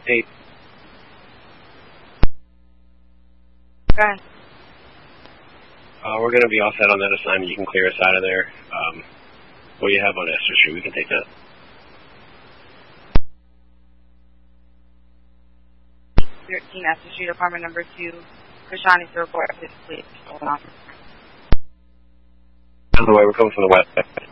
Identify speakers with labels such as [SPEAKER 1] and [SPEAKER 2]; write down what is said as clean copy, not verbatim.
[SPEAKER 1] 8.
[SPEAKER 2] Okay.
[SPEAKER 1] We're going to be all set on that assignment. You can clear us out of there. What do you have on Esther Street? We can take that.
[SPEAKER 2] 13 Esther Street, apartment number 2. Krishan is the report. Please hold on.
[SPEAKER 1] By the way, we're coming from the west.